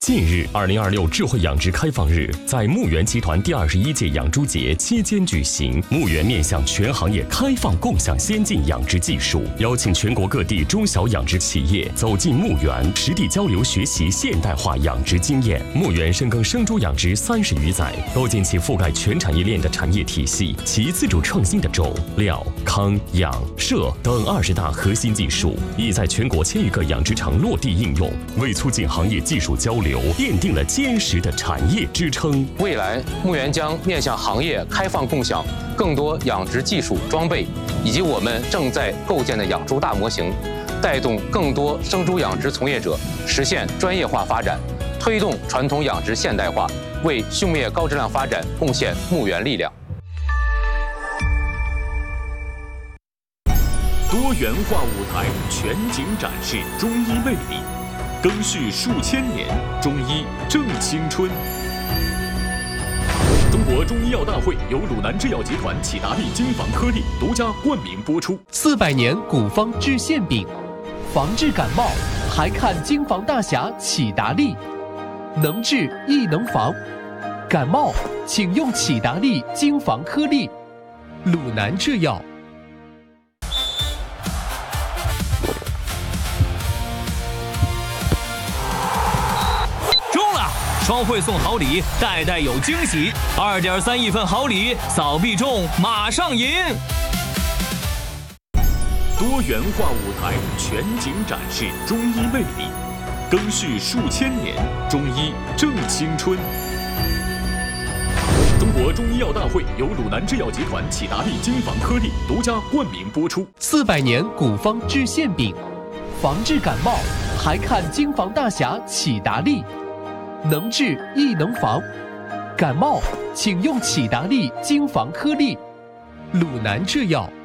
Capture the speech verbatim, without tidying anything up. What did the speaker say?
近日，二零二六智慧养殖开放日在牧原集团第二十一届养猪节期间举行。牧原面向全行业开放共享先进养殖技术，邀请全国各地中小养殖企业走进牧原，实地交流学习现代化养殖经验。牧原深耕生猪养殖三十余载，构建起覆盖全产业链的产业体系，其自主创新的种、料、康、养、舍等二十大核心技术，已在全国千余个养殖场落地应用，为促进行业技术交流奠定了坚实的产业支撑。 未来，牧原将面向行业开放共享更多养殖技术装备，以及我们正在构建的养猪大模型，带动更多生猪养殖从业者实现专业化发展，推动传统养殖现代化，为畜牧业高质量发展贡献牧原力量。 多元化舞台全景展示中医魅力。更续数千年，中医正青春。中国中医药大会由鲁南制药集团启达利金防颗粒独家冠名播出。 四百年古方治馅饼，防治感冒还看金防大侠启达利，能治亦能防。感冒请用启达利金防颗粒。鲁南制药。 双汇送好礼，代代有惊喜。二点三亿份好礼，扫必中，马上赢！ 多元化舞台全景展示中医魅力，更续数千年，中医正青春。中国中医药大会由鲁南制药集团启达利金防颗粒独家冠名播出。 四百年古方治馅饼，防治感冒还看金防大侠启达利。能治亦能防，感冒请用启达利金防颗粒。鲁南制药。